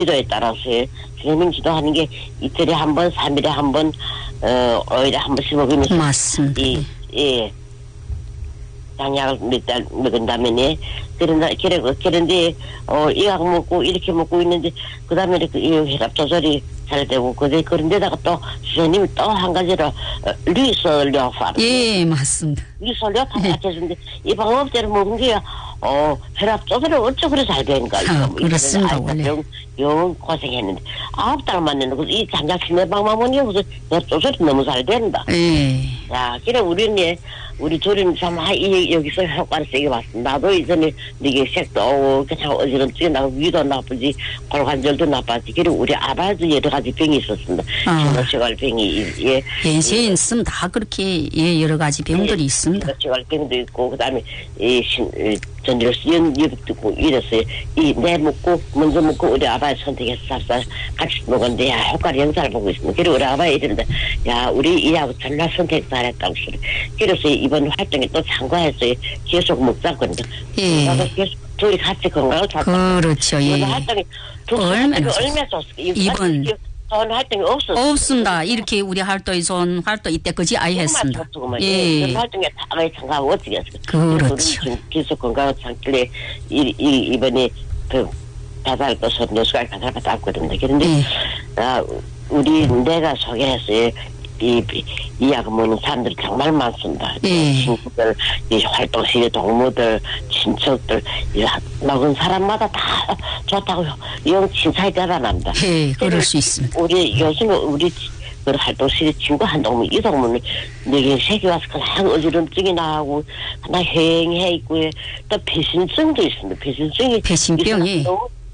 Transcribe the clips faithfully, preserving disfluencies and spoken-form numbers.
기도에 따라서 선생님 기도하는 게 이틀에 한 번, 삼 일에 한 번, 어, 오일에 한 번씩 먹으면서. 맞습니다. 이, 예. 장약을 몇 달 먹은 다음에, 그런다, 그래, 그런데, 어, 이약 먹고, 이렇게 먹고 있는데, 그 다음에 이 혈압 조절이 잘 되고, 그데, 그런데다가 또, 선생님이 또 한 가지로, 어, 리설료파. 예, 맞습니다. 리설료파 같이 해주는데, 이 방법대로 먹은 게, 어, 혈압 조절을 어쩌고 그래 잘 되는가. 아, 그렇습니다, 원래. 영, 영 고생했는데, 아홉 달만 내놓고, 이 장작 심해 방법은 여기서 혈압 조절이 너무 잘 된다. 예. 야, 그래, 우리는, 우리 둘은 참, 하, 이, 여기서 효과를 세게 봤어. 나도 이전에, 이게 색도 오고, 그냥 어지럼증이 나고, 위도 나쁘지, 골관절도 나빠지. 그리고 우리 아바도 여러 가지 병이 있었습니다. 신호시갈병이, 예. 연세인 있으면 다 그렇게, 예, 여러 가지 병들이 예, 있습니다. 신호시갈병도 있고, 그 다음에, 이, 신, 전지로서 연입 듣고 이랬어요. 이, 내 먹고, 먼저 먹고, 우리 아바의 선택해서 삽살 같이 먹었는데, 야, 효과를 영상을 보고 있습니다. 그리고 우리 아바가 이랬는데, 야, 우리 이하고 전화 선택 잘했다고 소리. 그래서 이번 활동에 또 참가했어요. 계속 먹자고 했는데. 예. 계속 둘이 같이 건강을 찾다. 그렇죠, 예. 이번 활동이, 두 얼마나 얼마나 좋았어. 이번. 전 활동이 없었어. 없습니다. 이렇게 우리 활동이 손 활동 이때까지 아예 했습니다. 예. 그 활동에 다 참가하고 어떻게 했어. 그렇죠. 계속 건강을 찾길래 이, 이, 이번에 그 배달 것을 녀수가 배달 받아 왔거든요. 그런데 예. 아, 우리 내가 소개했어요. 이, 이 약을 먹는 사람들이 정말 많습니다. 예. 친구들, 이 활동실 동무들, 친척들, 이 먹은 사람마다 다 좋다고 영 칭찬이 대단합니다. 예, 그럴 수 있습니다. 우리 요즘에 우리 그 활동실의 친구 한 동무, 이 동무는 내게 세계 와서 그냥 어지럼증이 나고 그냥 행해 있고 또 배신증도 있습니다. 배신증이 배신병이.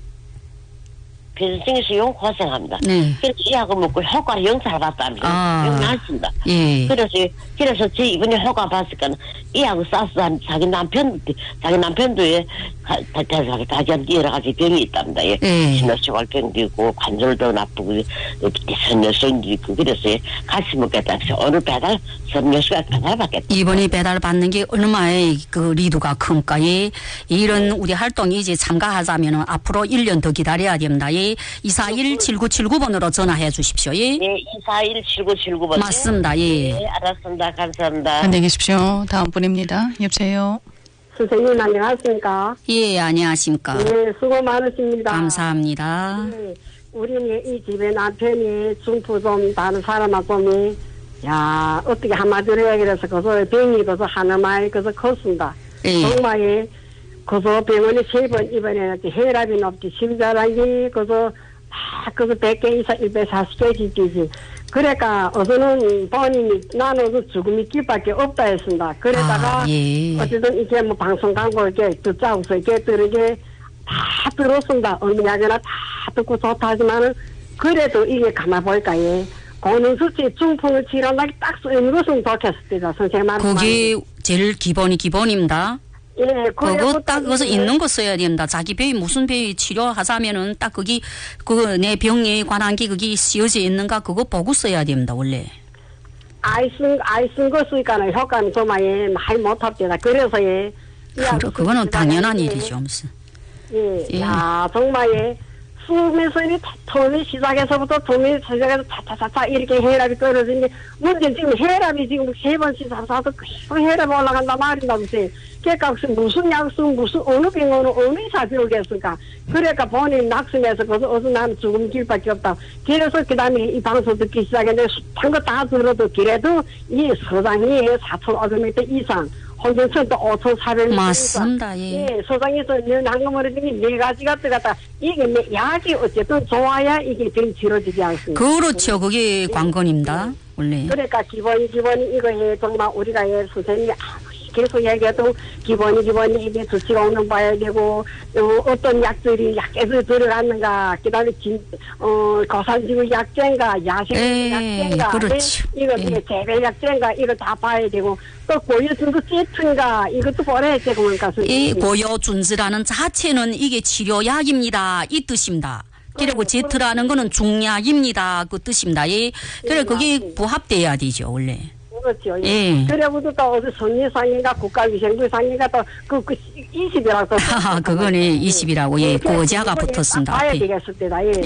배신증에서 용 고생합니다. 네. 그래서 이 약을 먹고 효과를 영상을 봤다면서 아. 영 나왔습니다. 예. 그래서 그래서 제 이번에 효과 봤으니까 이 약을 쌌어 자기 남편 자기 남편도 다다다다 여러 가지 병이 있답니다. 예. 예. 신호시골병도 있고 관절도 나쁘고 선녀성도 있고 그래서 같이 먹겠다. 그래서 오늘 배달 선녀수가 배달 받겠다. 이번에 배달 받는 게 얼마의 그 리두가 큰가. 예. 이런 우리 활동이 이제 참가하자면은 앞으로 일 년 더 기다려야 됩니다. 예. 이사일 칠구칠구 번으로 전화해 주십시오. 예. 네, 이사일 칠구칠구 번. 맞습니다. 예. 네, 알았습니다. 감사합니다. 안녕히 계십시오. 다음 분입니다. 여보세요. 선생님 안녕하십니까? 예, 안녕하십니까? 네, 수고 많으십니다. 감사합니다. 네, 우리는 이 집에 남편이 중풍 좀 다른 사람하고 야 어떻게 한마디로 해야 그래서 그래서 병이 그래서 하나만 그래서 컸습니다. 예. 정말 그래서 병원에 세 번 입원해 혈압이 높지 심장이 그래서 다 그래서 백 개 이상 이백사십 개 지키지. 그러니까 어서는 본인이 나는 죽음이 길밖에 없다 했습니다. 그러다가 아, 예. 어쨌든 이게 뭐 방송 광고 이렇게 듣자고서 이렇게 들으게 다 들었습니다. 어느 약이나 다 듣고 좋다 하지만은 그래도 이게 가만 보니까 예. 고능수치 중풍을 치료하기 딱 쓰는 것은 좋겠습니다. 선생님한테. 그게 제일 기본이 기본입니다. 예, 그거 딱 그것서 있는 거 써야 됩니다. 자기 병이 무슨 병이 치료하자면은 딱 거기 그 내 병에 관한 게 그게 씌어져 있는가 그거 보고 써야 됩니다. 원래. 아이 쓴 아이 쓴 거 쓰니까는 효과는 정말 예, 많이 못합니다. 그래서 예. 그 그거는 당연한 일이죠, 무슨. 예, 예. 야 정말 예. 숨에서 이 처음에 시작해서부터 처음에 시작해서 차차차차 이렇게 혈압이 떨어지는데 문제는 지금 혈압이 지금 세 번씩 사서 계속 혈압이 올라간단 말인다 무슨 그러니까 무슨 약수 무슨 어느 병원은 어느 의사 배우겠을까 그러니까 본인 낙심해서 거기서 어서 나는 죽음 길밖에 없다 그래서 그 다음에 이 방송 듣기 시작했는데 한 거 다 들어도 그래도 이 서장이 사천오백 미터 이상 홍준천도 오천사백 미터 맞습니다. 예. 예, 소장에서 한꺼번에 네 가지가 들어갔다. 이게 약이 어쨌든 좋아야 이게 병 치료되지 않습니까? 그렇죠. 그게 관건입니다. 원래. 그러니까 기본이 기본이 이거 해 정말 우리가 예 선생님이 계속 얘기해도 기본이 기본이 이게 수치가 오는 봐야 되고 어, 어떤 약들이 약에서 들어갔는가 그다음에 진, 어, 고산지구 약제인가 야생 약제인가 그렇죠. 이거 예. 재배 약제인가 이거 다 봐야 되고 또 고유준도 세트인가 이것도 보내야 되고 그러니까 이 고유준지라는 자체는 이게 치료약입니다. 이 뜻입니다. 그리고 제트라는 거는 중약입니다. 그 뜻입니다. 예. 그래 그게 부합돼야 되죠 원래. 그렇죠. 예. 그래부터 또 어디 선리상인가 국가위생부상인가 또그 그 이십이라고. 하하, 그거는 이십이라고, 예, 고자가 붙었습니다. 봐야 앞에. 되겠을 때다. 예.